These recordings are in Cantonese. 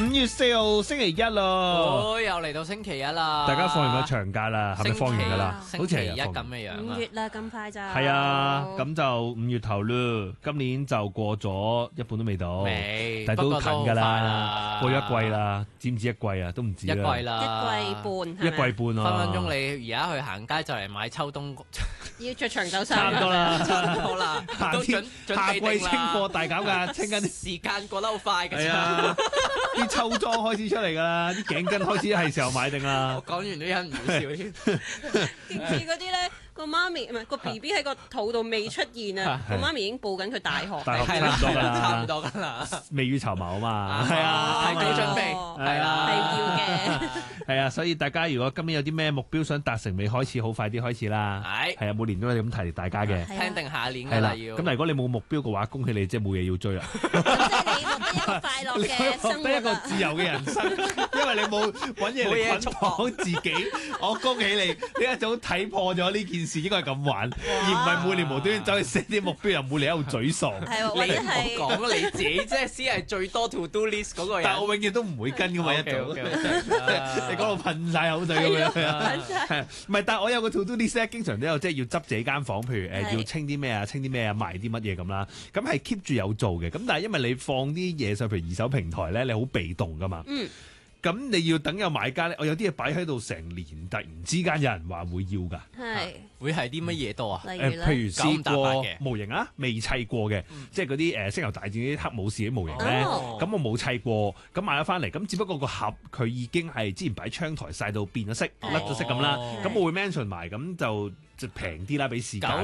5月4號星期一咯， 又嚟到星期一啦， 大家放完個長假啦，係咪放完噶啦？ 星期一咁嘅樣啊 5月啦，咁快咋？ 係啊，咁就5月頭咯，今年就過咗一半都未到，但係都近噶啦，過咗一季啦，知唔知一季啊？都唔止啦， 一季啦， 一季半， 一季半啊， 分分鐘你而家去行街就嚟買秋冬， 要着長袖衫， 差唔多啦， 差唔多啦， 夏天夏季清貨大減價，清緊時間過得好快嘅。 係啊，啲秋裝開始出嚟噶啦，啲頸巾開始係時候買定啦。 我講完都忍唔住笑添。 見住嗰啲咧，個媽咪唔係個 B B 喺個肚度未出現啊，個媽咪已經報緊佢大學， 係啦， 差唔多㗎啦， 未雨綢繆啊嘛，係啊， 提早準備，係啦， 係要嘅。 係啊，所以大家如果今年有啲咩目標想達成，未開始好快啲開始啦。係啊，每年都係咁提大家嘅。 聽定下年㗎啦要。 咁但係如果你冇目標嘅話，恭喜你，即係冇嘢要追啦。 咁即係你獲得一個快樂嘅生活， 得一個自由嘅人生，因為你冇揾嘢嚟捆綁自己。我恭喜你，你一早睇破咗呢件事應該係咁玩，而唔係每年無端端走去 set 啲目標，又每年喺度沮喪。 係或者係你唔好講你自己即係先係最多 to do list 嗰個人。 但係我永遠都唔會跟噶嘛，一度。你講到噴晒口水咁樣，係唔係？但係我有個 to do list 咧，經常都有即係要執自己間房，譬如要清啲咩啊，清啲咩啊，賣啲乜嘢咁啦。咁係 keep 住有做嘅。咁但係因為你放啲嘢上譬如二手平台咧，你好被動噶嘛。咁你要等有買家咧，我有啲嘢擺喺度成年，突然之間有人話會要㗎。 係會係啲乜嘢多啊？ 例如咧， 譬如試過模型啊，未砌過嘅，即係嗰啲星球大戰啲黑武士啲模型咧，咁我冇砌過，咁買咗翻嚟，咁只不過個盒佢已經係之前擺窗台曬到變咗色，甩咗色咁啦，咁我會 mention 埋，咁就平啲啦，俾時間。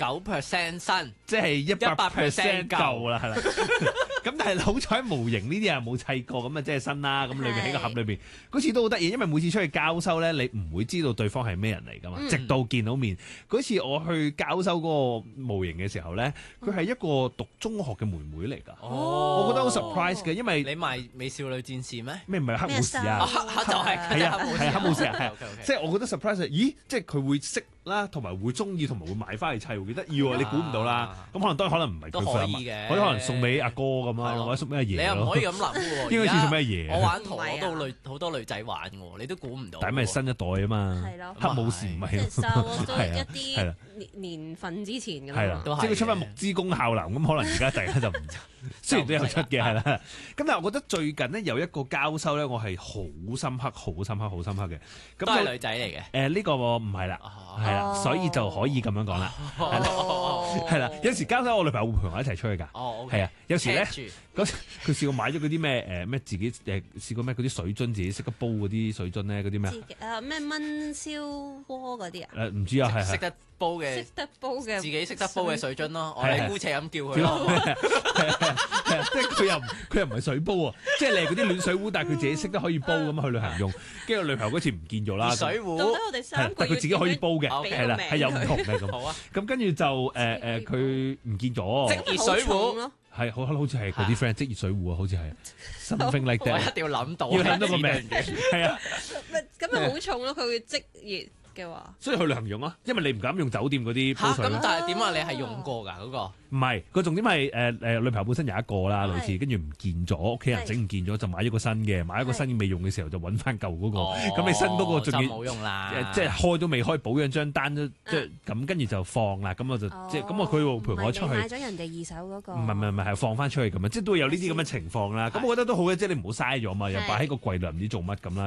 99% 新， 即係100% 舊啦，係啦。咁但係好彩模型呢啲啊冇砌過，咁啊即係新啦。咁裏面喺個盒裏邊，嗰次都好得意，因為每次出去交收咧，你唔會知道對方係咩人嚟噶嘛，直到見到面。嗰次我去交收嗰個模型嘅時候咧，佢係一個讀中學嘅妹妹嚟㗎。我覺得好 surprise 嘅，因為你賣美少女戰士咩？ 咩唔係黑武士啊？ 就係黑武士啊，即係我覺得 surprise 係，咦，即係佢會識啦，同埋會中意，同埋會買翻嚟砌，幾得意喎！你估唔到啦。咁可能唔係佢可以嘅，可能送俾阿哥咁啊，或者送俾阿爺。 你又唔可以咁諗喎。 應該似送俾阿爺。 我玩陀螺都好多女仔玩喎，你都估唔到。 但係咪新一代啊嘛？ 係咯， 黑武士唔係。 即係收咗一啲年份之前㗎啦。 即係佢出翻木之弓孝男，咁可能而家大家就唔雖然都有出嘅係啦。咁但係我覺得最近呢，有一個交收咧，我係好深刻嘅。咁都係女仔嚟嘅。 呢個唔係啦，係啦，所以就可以咁樣講啦。係啦，有時交收我女朋友會陪我一齊出去㗎。係啊，有時咧佢試過買咗嗰啲咩自己試過咩嗰啲水樽，自己識得煲嗰啲水樽咧，嗰啲咩咩燜燒鍋嗰啲啊？ 唔知啊，係識得煲嘅，自己識得煲嘅水樽咯。我哋姑且咁叫佢咯。 即係佢又唔係水煲啊！即係你係嗰啲暖水壺，但係佢自己識得可以煲咁去旅行用。跟住女朋友嗰次唔見咗啦。 水壺， 但係佢自己可以煲嘅，係啦，係有唔同嘅咁。 好啊。 咁跟住就佢唔見咗。 即熱水壺係好似係嗰啲 friend 即熱水壺啊，好似係。something like that。 我一定要諗到， 要諗到個名嘅。係啊。 咁咪好重咯？佢會即熱。 所以去旅行用啊，因為你唔敢用酒店嗰啲煲水。 咁但係點啊？你係用過㗎嗰個？ 唔係，個重點係女朋友本身有一個啦，類似，跟住唔見咗，屋企人整唔見咗，就買咗個新嘅，買咗個新未用嘅時候就揾翻舊嗰個。咁你新嗰個仲要冇用啦， 即係開都未開，保養張單都即係咁，跟住就放啦。咁我就即係咁佢陪我出去。 買咗人哋二手嗰個。 唔係係放翻出去咁樣，即係都會有呢啲咁嘅情況啦。咁我覺得都好嘅，即係你唔好嘥咗嘛，又擺喺個櫃度唔知做乜咁啦。